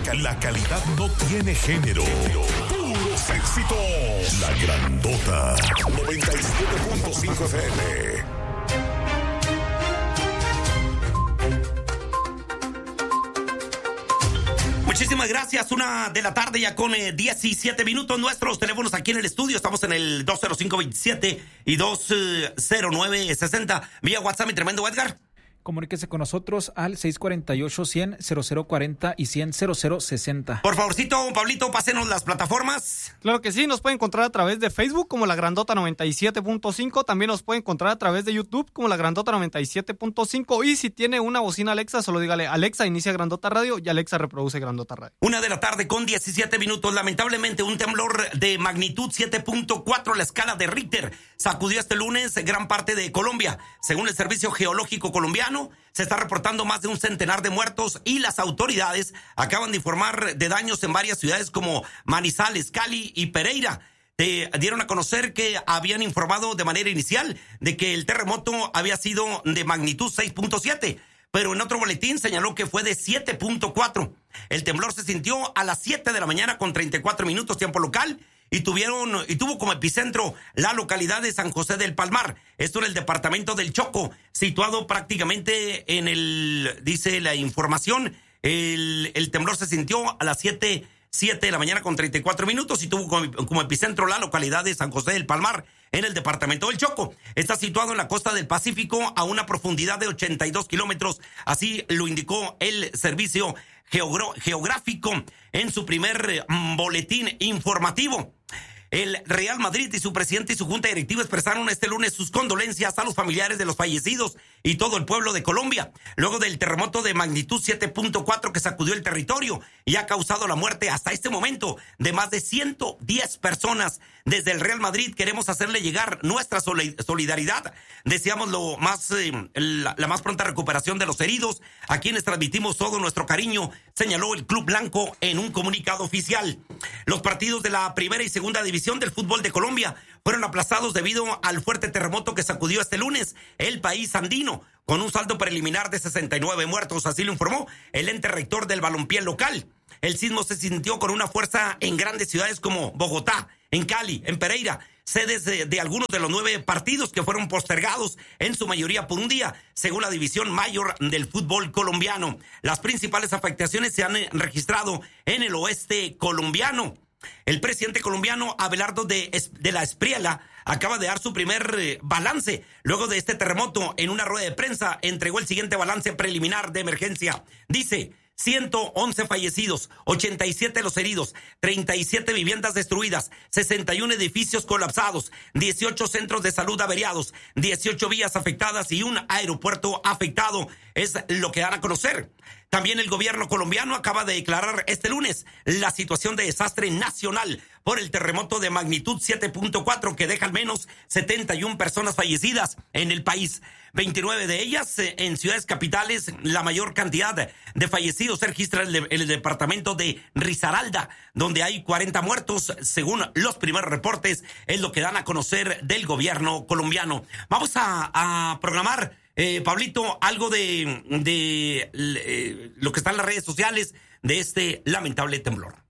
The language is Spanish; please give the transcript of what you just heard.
La calidad no tiene género. Puros éxitos. La Grandota. 97.5 FM. Muchísimas gracias. 1:00 ya con 17 minutos. Nuestros teléfonos aquí en el estudio. Estamos en el 205-27 y 209-60. Vía WhatsApp, mi tremendo Edgar. Comuníquese con nosotros al 648-100-0040 y 100-0060. Por favorcito, Pablito, pásenos las plataformas. Claro que sí, nos puede encontrar a través de Facebook como La Grandota 97.5. También nos puede encontrar a través de YouTube como La Grandota 97.5. Y si tiene una bocina Alexa, solo dígale: Alexa, inicia Grandota Radio, y Alexa reproduce Grandota Radio. 1:00 con 17 minutos. Lamentablemente, un temblor de magnitud 7.4, la escala de Richter, sacudió este lunes gran parte de Colombia. Según el Servicio Geológico Colombiano, se está reportando más de un centenar de muertos y las autoridades acaban de informar de daños en varias ciudades como Manizales, Cali y Pereira. Dieron a conocer que habían informado de manera inicial de que el terremoto había sido de magnitud 6.7, pero en otro boletín señaló que fue de 7.4. El temblor se sintió a las 7 de la mañana con 34 minutos tiempo local y tuvo como epicentro la localidad de San José del Palmar. Esto en el departamento del Chocó, situado prácticamente dice la información, el temblor se sintió a las 7 de la mañana con 34 minutos y tuvo como epicentro la localidad de San José del Palmar, en el departamento del Chocó. Está situado en la costa del Pacífico a una profundidad de 82 kilómetros, así lo indicó el Servicio Geográfico en su primer boletín informativo. El Real Madrid y su presidente y su junta directiva expresaron este lunes sus condolencias a los familiares de los fallecidos y todo el pueblo de Colombia, luego del terremoto de magnitud 7.4 que sacudió el territorio y ha causado la muerte hasta este momento de más de 110 personas. Desde el Real Madrid queremos hacerle llegar nuestra solidaridad. Deseamos la más pronta recuperación de los heridos, a quienes transmitimos todo nuestro cariño, señaló el Club Blanco en un comunicado oficial. Los partidos de la primera y segunda división del fútbol de Colombia fueron aplazados debido al fuerte terremoto que sacudió este lunes el país andino, con un saldo preliminar de 69 muertos, así lo informó el ente rector del balompié local. El sismo se sintió con una fuerza en grandes ciudades como Bogotá, en Cali, en Pereira, sedes de algunos de los 9 partidos que fueron postergados, en su mayoría por un día, según la división mayor del fútbol colombiano. Las principales afectaciones se han registrado en el oeste colombiano. El presidente colombiano Abelardo de la Espriella acaba de dar su primer balance luego de este terremoto. En una rueda de prensa entregó el siguiente balance preliminar de emergencia. Dice: 111 fallecidos, 87 los heridos, 37 viviendas destruidas, 61 edificios colapsados, 18 centros de salud averiados, 18 vías afectadas y un aeropuerto afectado. Es lo que dan a conocer. También el gobierno colombiano acaba de declarar este lunes la situación de desastre nacional por el terremoto de magnitud 7.4 que deja al menos 71 personas fallecidas en el país. 29 de ellas en ciudades capitales. La mayor cantidad de fallecidos se registra en el departamento de Risaralda, donde hay 40 muertos, según los primeros reportes, es lo que dan a conocer del gobierno colombiano. Vamos a programar, Pablito, algo de lo que está en las redes sociales de este lamentable temblor.